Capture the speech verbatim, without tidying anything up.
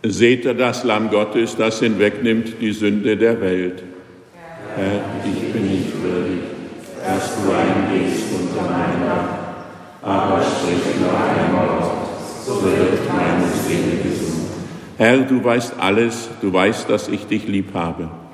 Seht ihr das Lamm Gottes, das hinwegnimmt die Sünde der Welt? Herr, ich bin nicht würdig, dass du eingehst unter mein Dach, aber sprich nur ein Wort, so wird meine Seele gesund. Herr, du weißt alles, du weißt, dass ich dich lieb habe.